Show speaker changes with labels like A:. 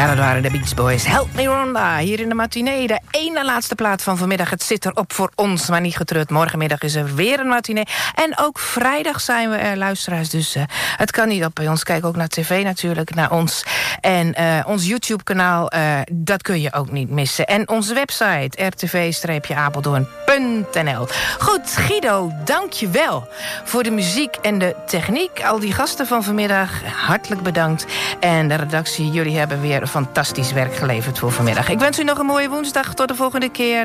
A: Ja, dat waren de Beach Boys. Help Me Rhonda, hier in de matinee. De ene laatste plaat van vanmiddag. Het zit erop voor ons, maar niet getreurd. Morgenmiddag is er weer een matinee. En ook vrijdag zijn we er, luisteraars. Dus het kan niet op bij ons. Kijk ook naar tv natuurlijk, naar ons. En ons YouTube-kanaal, dat kun je ook niet missen. En onze website, rtv-apeldoorn.nl. Goed, Guido, dank je wel voor de muziek en de techniek. Al die gasten van vanmiddag, hartelijk bedankt. En de redactie, jullie hebben weer fantastisch werk geleverd voor vanmiddag. Ik wens u nog een mooie woensdag. Tot de volgende keer.